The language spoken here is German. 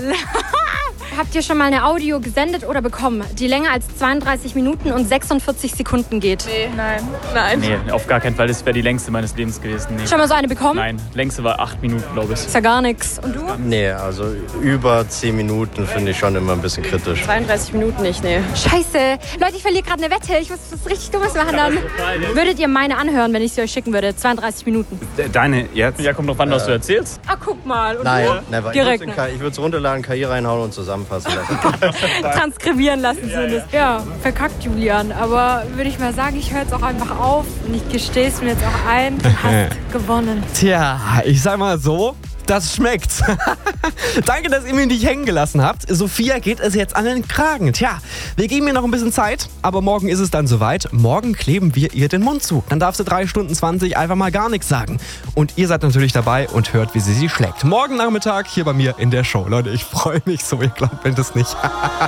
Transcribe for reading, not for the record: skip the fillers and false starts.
Habt ihr schon mal eine Audio gesendet oder bekommen, die länger als 32 Minuten und 46 Sekunden geht? Nee, nein. Nee, auf gar keinen Fall. Das wäre die längste meines Lebens gewesen. Nee. Schon mal so eine bekommen? Nein, längste war 8 Minuten, glaube ich. Ist ja gar nichts. Und du? Nee, also über 10 Minuten finde ich schon immer ein bisschen kritisch. 32 Minuten nicht, nee. Scheiße. Leute, ich verliere gerade eine Wette. Ich muss was richtig Dummes machen dann. Würdet ihr meine anhören, wenn ich sie euch schicken würde? 32 Minuten. Deine jetzt? Ja, kommt drauf an, was du erzählst. Ah, guck mal. Und Nein, du? never. Direkt. Ich würde es runterladen, KI reinhauen und zusammenfassen lassen. Transkribieren lassen zumindest. Ja, verkackt Julian. Aber würde ich mal sagen, ich höre jetzt auch einfach auf. Und ich gestehe es mir jetzt auch ein. Du hast gewonnen. Tja, ich sag mal so, das schmeckt. Danke, dass ihr mich nicht hängen gelassen habt. Sophia geht es jetzt an den Kragen. Tja, wir geben ihr noch ein bisschen Zeit, aber morgen ist es dann soweit. Morgen kleben wir ihr den Mund zu. Dann darf sie 3 Stunden 20 einfach mal gar nichts sagen. Und ihr seid natürlich dabei und hört, wie sie schlägt. Morgen Nachmittag hier bei mir in der Show. Leute, ich freue mich so, ihr glaubt mir das nicht.